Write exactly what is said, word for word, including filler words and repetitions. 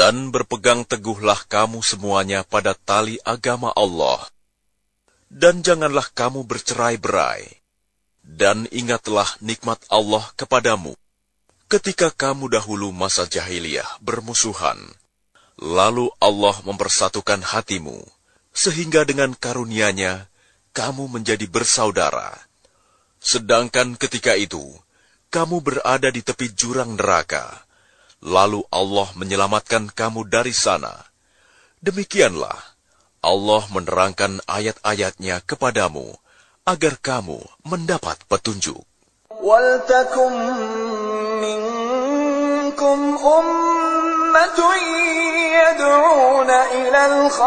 Dan berpegang teguhlah kamu semuanya pada tali agama Allah. Dan janganlah kamu bercerai-berai. Dan ingatlah nikmat Allah kepadamu. Ketika kamu dahulu masa jahiliyah bermusuhan, lalu Allah mempersatukan hatimu, sehingga dengan karunia-Nya kamu menjadi bersaudara. Sedangkan ketika itu, kamu berada di tepi jurang neraka, lalu Allah menyelamatkan kamu dari sana. Demikianlah, Allah menerangkan ayat-ayat-Nya kepadamu, agar kamu mendapat petunjuk. وَلْتَكُنْ مِنْكُمْ أُمَّةٌ يَدْعُونَ إِلَى الْخَيْرِ